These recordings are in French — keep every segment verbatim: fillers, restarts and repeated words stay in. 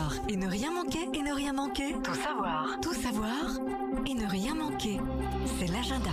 savoir et ne rien manquer, et ne rien manquer. Tout savoir. Tout savoir et ne rien manquer. C'est l'agenda.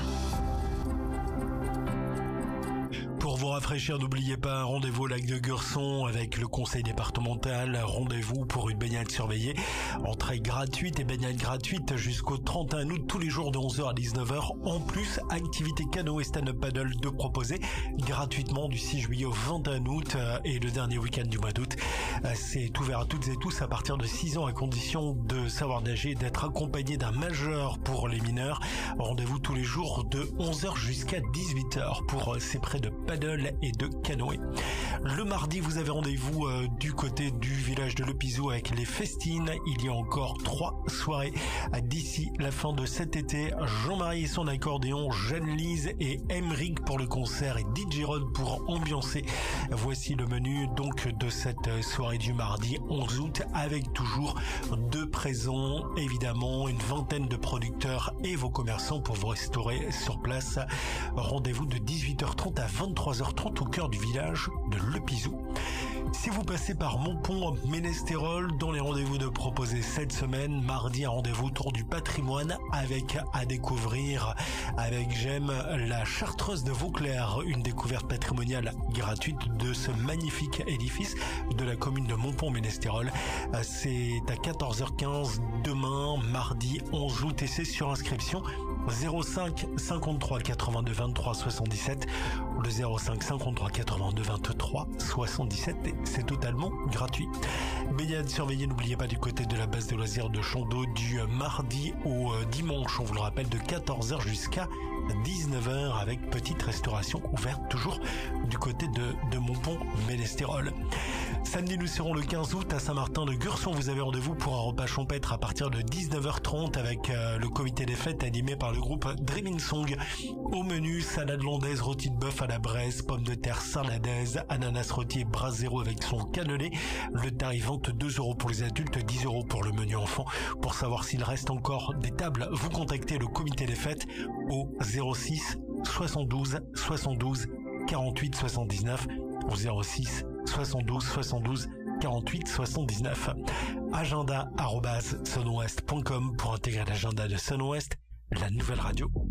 Pour vous rafraîchir, n'oubliez pas, rendez-vous au lac de Gurson avec le conseil départemental. Rendez-vous pour une baignade surveillée. Entrée gratuite et baignade gratuite jusqu'au trente et un août, tous les jours de onze heures à dix-neuf heures. En plus, activité canoë et stand-up paddle de proposer gratuitement du six juillet au vingt et un août et le dernier week-end du mois d'août. C'est ouvert à toutes et tous à partir de six ans à condition de savoir nager et d'être accompagné d'un majeur pour les mineurs. Rendez-vous tous les jours de onze heures jusqu'à dix-huit heures pour ces prêts de paddle et de canoë. Le mardi, vous avez rendez-vous euh, du côté du village de Lepizou avec les festines. Il y a encore trois soirées d'ici la fin de cet été. Jean-Marie et son accordéon, Jeanne-Lise et Emeric pour le concert et D J Rod pour ambiancer. Voici le menu donc de cette soirée du mardi onze août avec toujours deux présents, évidemment une vingtaine de producteurs et vos commerçants pour vous restaurer sur place. Rendez-vous de dix-huit heures trente à vingt-trois heures trente au cœur du village de Lepizou. Si vous passez par Montpont, Ménestérol, dans les rendez-vous de proposer cette semaine, mardi, un rendez-vous autour du patrimoine avec à découvrir avec J'aime la Chartreuse de Vauclair, une découverte patrimoniale gratuite de ce magnifique édifice de la commune de Montpont-Ménestérol. C'est à quatorze heures quinze demain, mardi onze août et c'est sur inscription zéro cinq cinquante-trois quatre-vingt-deux vingt-trois soixante-dix-sept ou le zéro cinq cinquante-trois quatre-vingt-deux vingt-trois soixante-dix-sept et c'est totalement gratuit. Baignade surveillée, n'oubliez pas du côté de la base de loisirs de Chandeau du mardi au dimanche, on vous le rappelle, de quatorze heures jusqu'à dix-neuf heures avec petite restauration ouverte toujours du côté de, de Montpont-Ménestérol. Samedi, nous serons le quinze août à Saint-Martin-de-Gurson. Vous avez rendez-vous pour un repas champêtre à partir de dix-neuf heures trente avec euh, le comité des fêtes animé par le groupe Dreaming Song. Au menu, salade landaise, rôti de bœuf à la braise, pommes de terre sarladaise, ananas rôti et brasero avec son cannelé. Le tarif vingt-deux euros pour les adultes, dix euros pour le menu enfant. Pour savoir s'il reste encore des tables, vous contactez le comité des fêtes au zéro six soixante-douze soixante-douze quarante-huit soixante-dix-neuf au zéro six soixante-douze soixante-douze quarante-huit soixante-dix-neuf. Agenda arobase sunwest point com pour intégrer l'agenda de Sunwest, la nouvelle radio.